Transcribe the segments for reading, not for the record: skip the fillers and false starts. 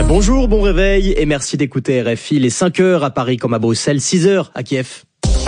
Bonjour, bon réveil et merci d'écouter RFI. Les 5 heures à Paris comme à Bruxelles, 6 heures à Kiev.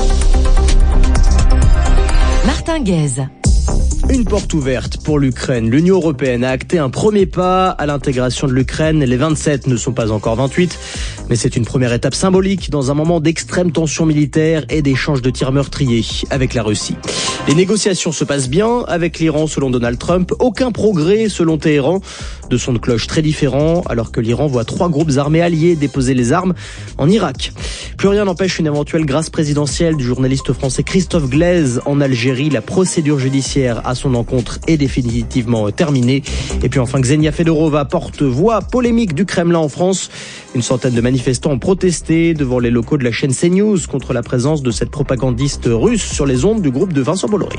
Martin Guez. Une porte ouverte pour l'Ukraine. L'Union européenne a acté un premier pas à l'intégration de l'Ukraine. Les 27 ne sont pas encore 28, mais c'est une première étape symbolique dans un moment d'extrême tension militaire et d'échanges de tirs meurtriers avec la Russie. Les négociations se passent bien avec l'Iran selon Donald Trump. Aucun progrès selon Téhéran. De sons de cloche très différents alors que l'Iran voit 3 groupes armés alliés déposer les armes en Irak. Plus rien n'empêche une éventuelle grâce présidentielle du journaliste français Christophe Glaise en Algérie. La procédure judiciaire à son encontre est définitivement terminée. Et puis enfin, Ksenia Fedorova, porte-voix polémique du Kremlin en France. Une centaine de manifestants ont protesté devant les locaux de la chaîne CNews contre la présence de cette propagandiste russe sur les ondes du groupe de Vincent Bolloré.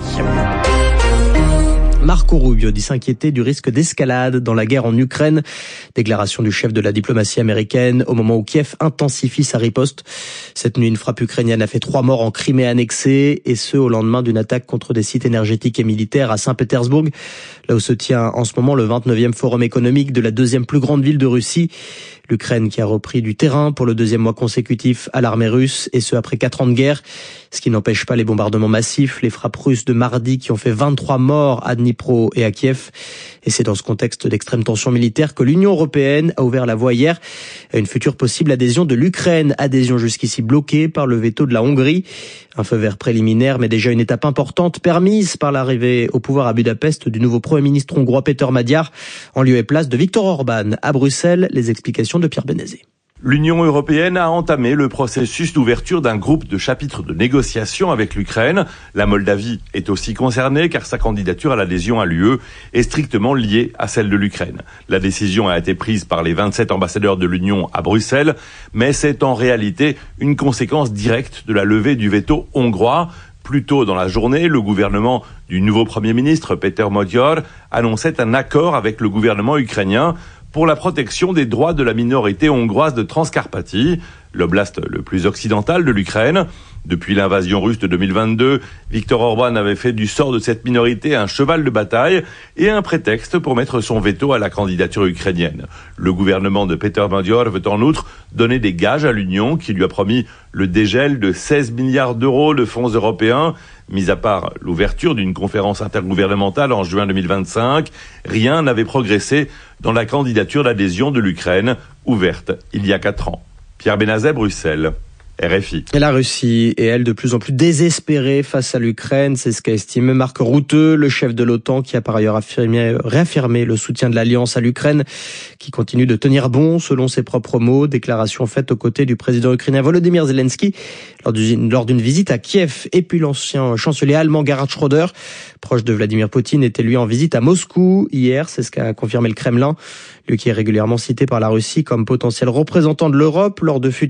Marco Rubio dit s'inquiéter du risque d'escalade dans la guerre en Ukraine. Déclaration du chef de la diplomatie américaine au moment où Kiev intensifie sa riposte. Cette nuit, une frappe ukrainienne a fait 3 morts en Crimée annexée, et ce au lendemain d'une attaque contre des sites énergétiques et militaires à Saint-Pétersbourg, là où se tient en ce moment le 29e forum économique de la 2e plus grande ville de Russie. L'Ukraine qui a repris du terrain pour le 2e mois consécutif à l'armée russe, et ce après 4 ans de guerre, ce qui n'empêche pas les bombardements massifs, les frappes russes de mardi qui ont fait 23 morts à Dnipro et à Kiev. Et c'est dans ce contexte d'extrême tension militaire que l'Union européenne a ouvert la voie hier à une future possible adhésion de l'Ukraine, adhésion jusqu'ici bloquée par le veto de la Hongrie. Un feu vert préliminaire, mais déjà une étape importante permise par l'arrivée au pouvoir à Budapest du nouveau Premier ministre hongrois Péter Magyar, en lieu et place de Viktor Orban. À Bruxelles, les explications de Pierre Benezet. L'Union européenne a entamé le processus d'ouverture d'un groupe de chapitres de négociation avec l'Ukraine. La Moldavie est aussi concernée car sa candidature à l'adhésion à l'UE est strictement liée à celle de l'Ukraine. La décision a été prise par les 27 ambassadeurs de l'Union à Bruxelles, mais c'est en réalité une conséquence directe de la levée du veto hongrois. Plus tôt dans la journée, le gouvernement du nouveau Premier ministre Péter Magyar annonçait un accord avec le gouvernement ukrainien pour la protection des droits de la minorité hongroise de Transcarpathie, l'oblast le plus occidental de l'Ukraine. Depuis l'invasion russe de 2022, Viktor Orban avait fait du sort de cette minorité un cheval de bataille et un prétexte pour mettre son veto à la candidature ukrainienne. Le gouvernement de Péter Magyar veut en outre donner des gages à l'Union qui lui a promis le dégel de 16 milliards d'euros de fonds européens. Mis à part l'ouverture d'une conférence intergouvernementale en juin 2025, rien n'avait progressé dans la candidature d'adhésion de l'Ukraine, ouverte il y a 4 ans. Pierre Benazet, Bruxelles. RFI. Et la Russie est, elle, de plus en plus désespérée face à l'Ukraine. C'est ce qu'a estimé Marc Rutte, le chef de l'OTAN, qui a par ailleurs réaffirmé le soutien de l'Alliance à l'Ukraine, qui continue de tenir bon, selon ses propres mots. Déclaration faite aux côtés du président ukrainien Volodymyr Zelensky lors d'une visite à Kiev. Et puis l'ancien chancelier allemand Gerhard Schröder, proche de Vladimir Poutine, était lui en visite à Moscou hier. C'est ce qu'a confirmé le Kremlin, lui qui est régulièrement cité par la Russie comme potentiel représentant de l'Europe lors de futurs